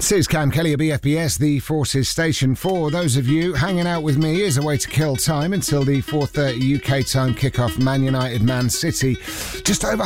This is Cam Kelly at BFBS, the Forces Station. For those of you hanging out with me, is a way to kill time until the 4:30 UK time kickoff. Man United, Man City. Just over